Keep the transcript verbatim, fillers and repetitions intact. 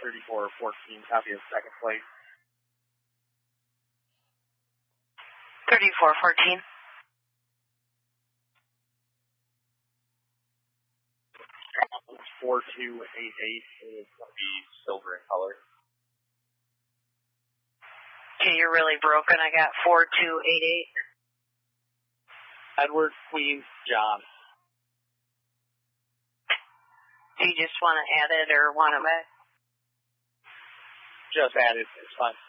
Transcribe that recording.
thirty-four fourteen, copy of second place. thirty-four fourteen. four two eight eight is going to be silver in color. Okay, you're really broken. I got four two eight eight. Edward, Queen, John. Do you just want to add it or want it back? Just add it. It's fine.